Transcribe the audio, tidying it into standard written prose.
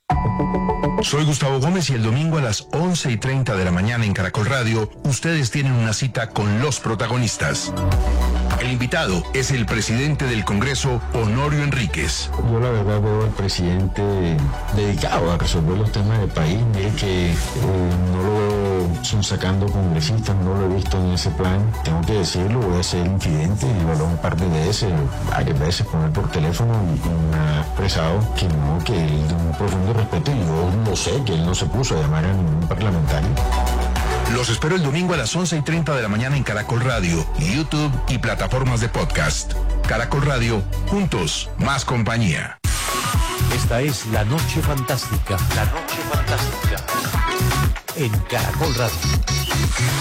Soy Gustavo Gómez y el domingo a las 11:30 de la mañana en Caracol Radio, ustedes tienen una cita con los protagonistas. El invitado es el presidente del Congreso, Honorio Enríquez. Yo la verdad veo al presidente dedicado a resolver los temas del país. Mire que no lo veo sonsacando congresistas, no lo he visto en ese plan. Tengo que decirlo, voy a ser infidente y lo habló un par de veces, varias veces con él por teléfono y me ha expresado que no, que él de un profundo respeto, y yo no sé, que él no se puso a llamar a ningún parlamentario. Los espero el domingo a las 11:30 de la mañana en Caracol Radio, YouTube y plataformas de podcast. Caracol Radio, juntos, más compañía. Esta es La Noche Fantástica. La Noche Fantástica. En Caracol Radio.